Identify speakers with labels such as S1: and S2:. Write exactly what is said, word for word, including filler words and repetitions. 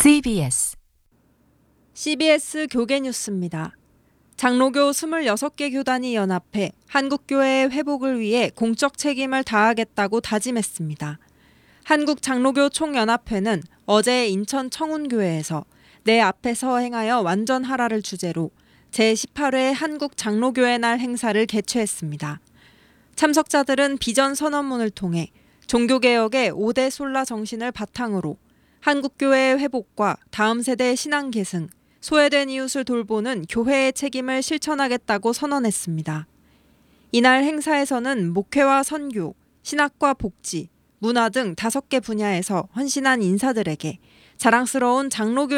S1: 씨비에스
S2: 씨비에스 교계 뉴스입니다. 장로교 스물여섯 개 교단이 연합해 한국교회의 회복을 위해 공적 책임을 다하겠다고 다짐했습니다. 한국장로교 총연합회는 어제 인천 청운교회에서 내 앞에서 행하여 완전하라를 주제로 제십팔 회 한국장로교회 날 행사를 개최했습니다. 참석자들은 비전 선언문을 통해 종교개혁의 오 대 솔라 정신을 바탕으로 한국교회의 회복과 다음 세대의 신앙 계승, 소외된 이웃을 돌보는 교회의 책임을 실천하겠다고 선언했습니다. 이날 행사에서는 목회와 선교, 신학과 복지, 문화 등 다섯 개 분야에서 헌신한 인사들에게 자랑스러운 장로교회